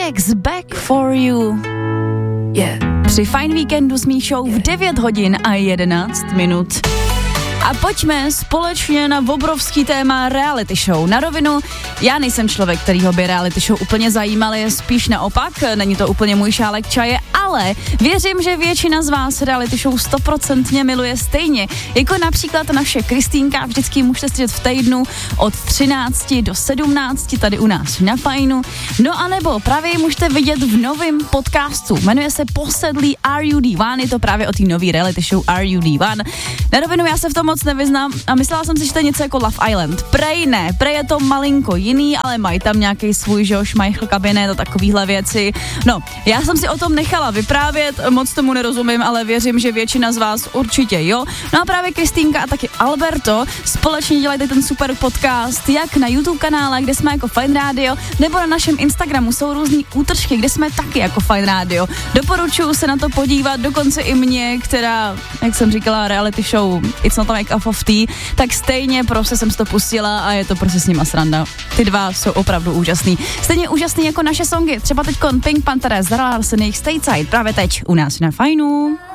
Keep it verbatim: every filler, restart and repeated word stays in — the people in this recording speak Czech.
X Back for You. Yeah. Při Fajn víkendu s Míšou v devět hodin a jedenáct minut. A pojďme společně na obrovský téma reality show. Na rovinu, já nejsem člověk, kterýho by reality show úplně zajímaly, spíš naopak, není to úplně můj šálek čaje, ale věřím, že většina z vás reality show stoprocentně miluje stejně, jako například naše Kristýnka, vždycky můžete slyšet v týdnu od třinácti do sedmnácti tady u nás na Fajnu, no anebo právě můžete vidět v novém podcastu, jmenuje se Posedlý R U D one, je to právě o té nový reality show R U D one. Na rovinu, já se v tom moc nevyznám a myslela jsem si, že to je něco jako Love Island. Prej ne, prej je to malinko jiný, ale mají tam nějaký svůj, že jo, šmajchl kabinet a takovýhle věci. No, já jsem si o tom nechala vyprávět, moc tomu nerozumím, ale věřím, že většina z vás určitě jo. No a právě Kristýnka a taky Alberto společně dělají ten super podcast, jak na YouTube kanále, kde jsme jako Fajn Radio, nebo na našem Instagramu jsou různý útržky, kde jsme taky jako Fajn Radio. Doporučuji se na to podívat, dokonce i mě, která, jak jsem říkala, reality show It's Not a Make Up of Tea, tak stejně prostě jsem si to pustila a je to prostě s nima sranda. Ty dva jsou opravdu úžasný. Stejně úžasný jako naše songy, třeba teďkon Pink Panther, Zara Larsen, Stateside, právě teď u nás na Fajnu.